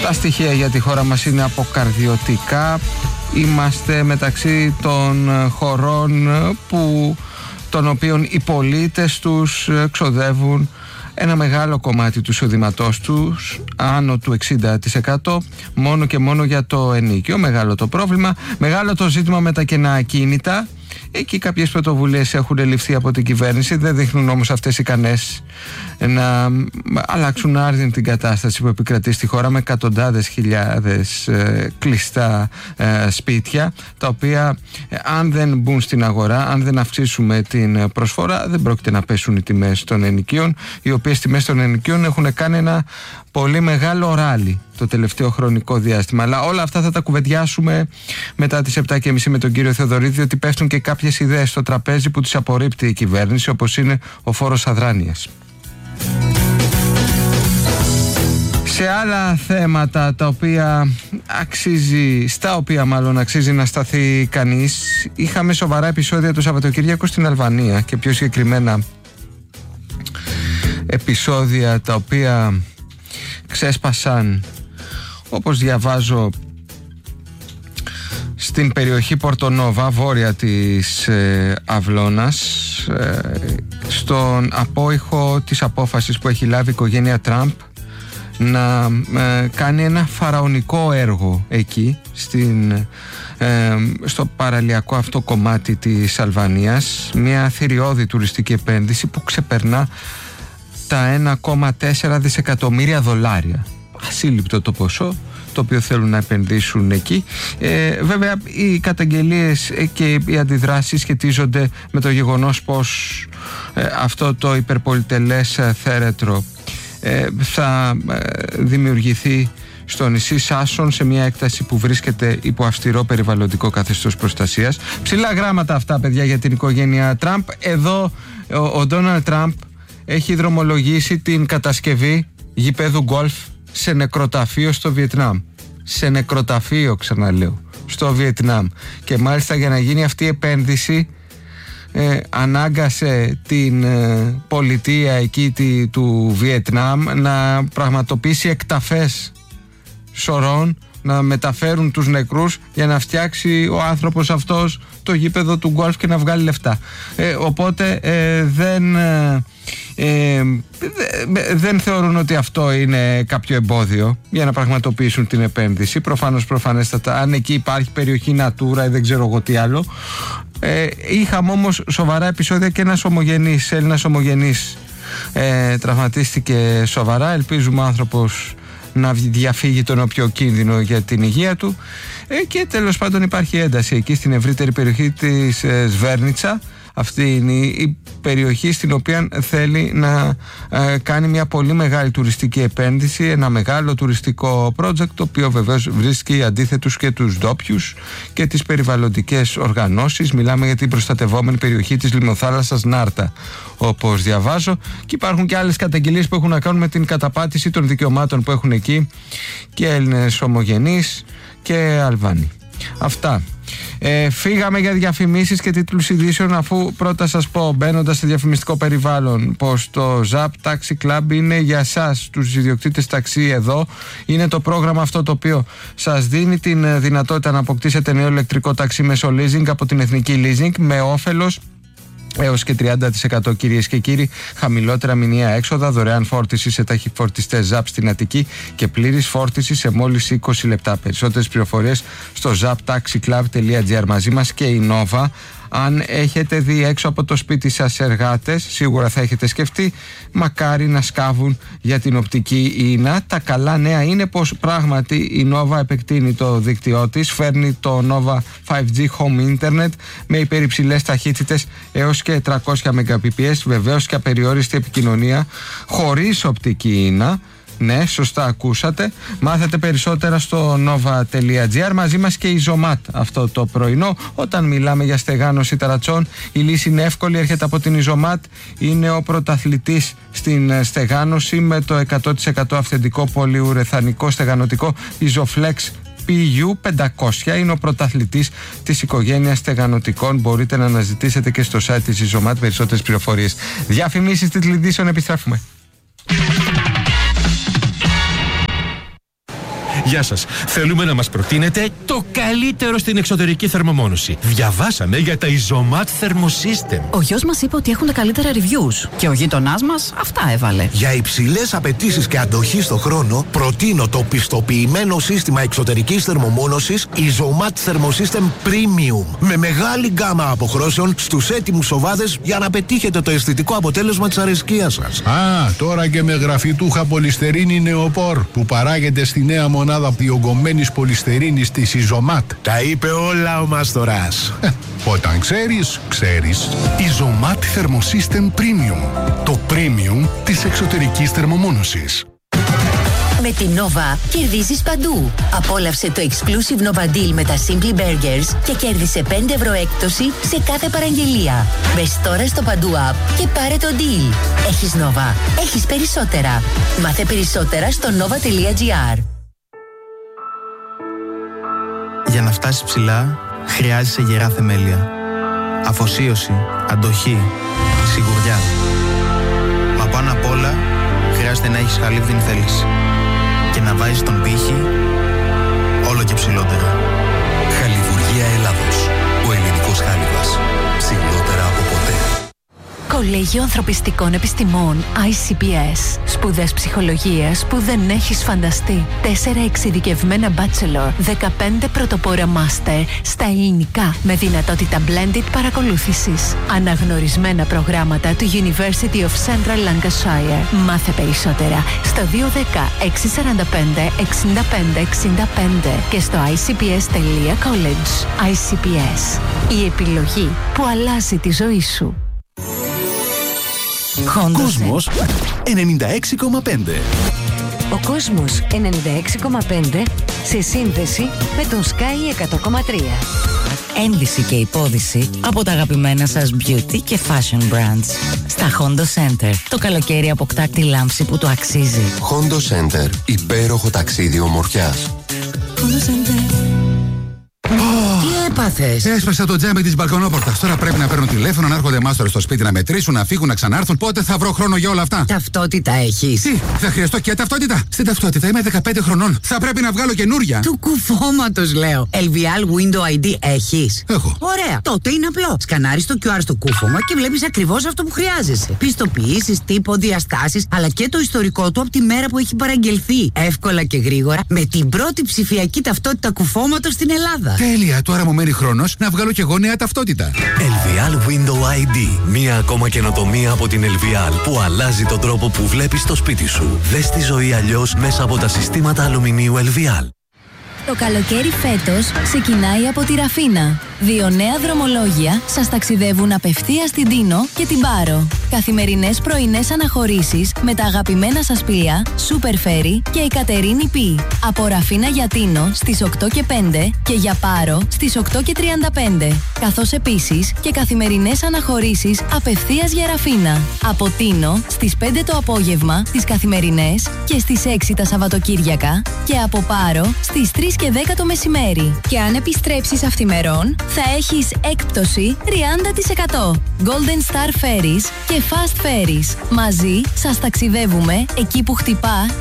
Τα στοιχεία για τη χώρα μας είναι αποκαρδιωτικά. Είμαστε μεταξύ των χωρών των οποίων οι πολίτες τους ξοδεύουν ένα μεγάλο κομμάτι του εισοδήματός τους, άνω του 60%, μόνο και μόνο για το ενίκιο. Μεγάλο το πρόβλημα, μεγάλο το ζήτημα με τα κενά ακίνητα. Εκεί κάποιες πρωτοβουλίες έχουν ληφθεί από την κυβέρνηση, δεν δείχνουν όμως αυτές ικανές να αλλάξουν άρδιν την κατάσταση που επικρατεί στη χώρα, με εκατοντάδες χιλιάδες κλειστά σπίτια, τα οποία αν δεν μπουν στην αγορά, αν δεν αυξήσουμε την προσφορά, δεν πρόκειται να πέσουν οι τιμές των ενοικίων, οι οποίες τιμές των ενοικίων έχουν κάνει ένα πολύ μεγάλο ράλι το τελευταίο χρονικό διάστημα. Αλλά όλα αυτά θα τα κουβεντιάσουμε μετά τις 7.30 με τον κύριο Θεοδωρίδη, διότι πέφτουν και κάποιες ιδέες στο τραπέζι που τις απορρίπτει η κυβέρνηση, όπως είναι ο φόρος αδράνειας. Σε άλλα θέματα στα οποία αξίζει να σταθεί κανείς, είχαμε σοβαρά επεισόδια το Σαββατοκύριακο στην Αλβανία, και πιο συγκεκριμένα επεισόδια τα οποία ξέσπασαν, όπως διαβάζω, στην περιοχή Πορτονόβα, βόρεια της Αυλώνας, στον απόϊχο της απόφασης που έχει λάβει η οικογένεια Τραμπ να κάνει ένα φαραωνικό έργο εκεί στο παραλιακό αυτό κομμάτι της Αλβανίας, μια θηριώδη τουριστική επένδυση που ξεπερνά τα 1,4 δισεκατομμύρια δολάρια. Ασύλληπτο το ποσό το οποίο θέλουν να επενδύσουν εκεί. Βέβαια οι καταγγελίες και οι αντιδράσεις σχετίζονται με το γεγονός πως αυτό το υπερπολιτελές θέρετρο θα δημιουργηθεί στο νησί Σάσον, σε μια έκταση που βρίσκεται υπό αυστηρό περιβαλλοντικό καθεστώς προστασίας. Ψηλά γράμματα αυτά, παιδιά, για την οικογένεια Τραμπ. Εδώ ο Ντόναλντ Τραμπ έχει δρομολογήσει την κατασκευή γηπέδου γκολφ σε νεκροταφείο στο Βιετνάμ. Σε νεκροταφείο, ξαναλέω, στο Βιετνάμ. Και μάλιστα για να γίνει αυτή η επένδυση ανάγκασε την πολιτεία εκεί του Βιετνάμ να πραγματοποιήσει εκταφές σωρών, να μεταφέρουν τους νεκρούς για να φτιάξει ο άνθρωπος αυτός το γήπεδο του γκολφ και να βγάλει λεφτά. Οπότε δεν θεωρούν ότι αυτό είναι κάποιο εμπόδιο για να πραγματοποιήσουν την επένδυση. Προφανέστατα, αν εκεί υπάρχει περιοχή Natura ή δεν ξέρω εγώ τι άλλο. Είχαμε όμως σοβαρά επεισόδια και ένας Έλληνας ομογενής τραυματίστηκε σοβαρά. Ελπίζουμε ο άνθρωπος να διαφύγει τον όποιο κίνδυνο για την υγεία του. Και τέλος πάντων υπάρχει ένταση εκεί στην ευρύτερη περιοχή της Σβέρνιτσα. Αυτή είναι η περιοχή στην οποία θέλει να κάνει μια πολύ μεγάλη τουριστική επένδυση, ένα μεγάλο τουριστικό project, το οποίο βεβαίως βρίσκει αντίθετους και τους ντόπιους και τις περιβαλλοντικές οργανώσεις. Μιλάμε για την προστατευόμενη περιοχή της λιμνοθάλασσας Νάρτα, όπως διαβάζω, και υπάρχουν και άλλες καταγγελίες που έχουν να κάνουν με την καταπάτηση των δικαιωμάτων που έχουν εκεί και Έλληνες ομογενείς και Αλβάνοι. Αυτά. Φύγαμε για διαφημίσεις και τίτλους ειδήσεων, αφού πρώτα σας πω, μπαίνοντας σε διαφημιστικό περιβάλλον, πως το ZAP Taxi Club είναι για σας, τους ιδιοκτήτες ταξί εδώ. Είναι το πρόγραμμα αυτό το οποίο σας δίνει την δυνατότητα να αποκτήσετε νέο ηλεκτρικό ταξί μέσω leasing από την Εθνική Leasing, με όφελος έως και 30%, κυρίες και κύριοι, χαμηλότερα μηνιαία έξοδα, δωρεάν φόρτιση σε ταχυφορτιστές ZAP στην Αττική και πλήρης φόρτιση σε μόλις 20 λεπτά. Περισσότερες πληροφορίες στο zaptaxiclub.gr. Μαζί μας και η Nova. Αν έχετε δει έξω από το σπίτι σας εργάτες, σίγουρα θα έχετε σκεφτεί, μακάρι να σκάβουν για την οπτική ίνα. Τα καλά νέα είναι πως πράγματι η Nova επεκτείνει το δίκτυό της, φέρνει το Nova 5G Home Internet με υπερυψηλές ταχύτητες έως και 300 Mbps, βεβαίως και απεριόριστη επικοινωνία χωρίς οπτική ίνα. Ναι, σωστά ακούσατε. Μάθετε περισσότερα στο nova.gr. Μαζί μας και η Zomat αυτό το πρωινό. Όταν μιλάμε για στεγάνωση ταρατσών, η λύση είναι εύκολη, έρχεται από την Zomat. Είναι ο πρωταθλητής στην στεγάνωση με το 100% αυθεντικό πολυουρεθανικό στεγανωτικό Isoflex PU500. Είναι ο πρωταθλητής της οικογένειας στεγανωτικών. Μπορείτε να αναζητήσετε και στο site της Zomat περισσότερες πληροφορίες. Διαφημίσεις, τίτλοι ειδήσεων, επιστρέφουμε. Γεια σας. Θέλουμε να μας προτείνετε το καλύτερο στην εξωτερική θερμομόνωση. Διαβάσαμε για τα Isomat Thermosystem. Ο γιος μας είπε ότι έχουν τα καλύτερα reviews και ο γείτονάς μας αυτά έβαλε. Για υψηλές απαιτήσεις και αντοχή στο χρόνο, προτείνω το πιστοποιημένο σύστημα εξωτερικής θερμομόνωσης Isomat Thermosystem Premium. Με μεγάλη γκάμα αποχρώσεων στους έτοιμους οβάδες για να πετύχετε το αισθητικό αποτέλεσμα της αρεσκίας σας. Τώρα και με γραφιτούχα πολυστερίνη νεοπόρ που παράγεται στη νέα μονάδα διογκωμένης πολυστερίνης της Isomat. Τα είπε όλα ο Μάστορας. Όταν ξέρεις, ξέρεις. Isomat Thermosystem Premium. Το premium της εξωτερικής θερμομόνωσης. Με την Nova κερδίζεις παντού. Απόλαυσε το exclusive Nova Deal με τα Simply Burgers και κέρδισε 5 ευρώ έκπτωση σε κάθε παραγγελία. Μπες τώρα στο Παντού App και πάρε το deal. Έχεις Nova. Έχεις περισσότερα. Μάθε περισσότερα στο nova.gr. Για να φτάσεις ψηλά, χρειάζεσαι γερά θεμέλια. Αφοσίωση, αντοχή, σιγουριά. Μα πάνω απ' όλα, χρειάζεται να έχεις χαλίβδιν θέληση. Και να βάζεις τον πύχη όλο και ψηλότερα. Χαλιβουργία Ελλάδος. Ο ελληνικός χάλιβας. Ψηλότερα από ποτέ. Κολέγιο Ανθρωπιστικών Επιστημών ICPS. Σπουδές ψυχολογίας που δεν έχεις φανταστεί. 4 εξειδικευμένα bachelor, 15 πρωτοπόρα master στα ελληνικά με δυνατότητα blended παρακολούθησης. Αναγνωρισμένα προγράμματα του University of Central Lancashire. Μάθε περισσότερα στο 210 645 65 65 και στο icps.college. ICPS. Η επιλογή που αλλάζει τη ζωή σου. Κόσμος 96,5. Ο Κόσμος 96,5 σε σύνδεση με τον Sky 100,3. Ένδυση και υπόδυση από τα αγαπημένα σας beauty και fashion brands. Στα Hondo Center. Το καλοκαίρι αποκτά τη λάμψη που το αξίζει. Hondo Center. Υπέροχο ταξίδι ομορφιάς. Hondo Center. Τι έπαθες? Έσπασα το τζάμι της μπαλκονόπορτας. Τώρα πρέπει να παίρνω τηλέφωνο, να έρχονται μάστορες στο σπίτι να μετρήσουν, να φύγουν, να ξανάρθουν. Πότε θα βρω χρόνο για όλα αυτά? Ταυτότητα έχεις? Τι, θα χρειαστώ και ταυτότητα? Στην ταυτότητα είμαι 15 χρονών. Θα πρέπει να βγάλω καινούρια. Του κουφώματος λέω. LVL Window ID έχεις? Έχω. Ωραία. Τότε είναι απλό. Σκανάρεις το QR στο κούφωμα και βλέπεις ακριβώς αυτό που χρειάζεσαι. Πιστοποιήσεις, τύπο, διαστάσεις, αλλά και το ιστορικό του από τη μέρα που έχει παραγγελθεί. Εύκολα και γρήγορα με την πρώτη ψηφιακή ταυτότητα κουφώματος στην Ελλάδα. Τέλεια, τώρα μου μένει χρόνος να βγάλω κι εγώ νέα ταυτότητα. LVL Window ID. Μία ακόμα καινοτομία από την LVL που αλλάζει τον τρόπο που βλέπεις το σπίτι σου. Δες τη ζωή αλλιώς μέσα από τα συστήματα αλουμινίου LVL. Το καλοκαίρι φέτος ξεκινάει από τη Ραφίνα. 2 νέα δρομολόγια σας ταξιδεύουν απευθείας στην Τίνο και την Πάρο. Καθημερινές πρωινές αναχωρήσεις με τα αγαπημένα σας πλοία Super Ferry και η Κατερίνη Π. Από Ραφίνα για Τίνο στις 8 και 5 και για Πάρο στις 8 και 35. Καθώς επίσης και καθημερινές αναχωρήσεις απευθείας για Ραφίνα. Από Τίνο στις 5 το απόγευμα τις καθημερινές και στις 6 τα Σαββατοκύριακα και από Πάρο στις 3 και 10 το μεσημέρι. Και αν επιστρέψεις αυθημερών θα έχεις έκπτωση 30%. Golden Star Ferries και Fast Ferries. Μαζί σας ταξιδεύουμε εκεί που χτυπά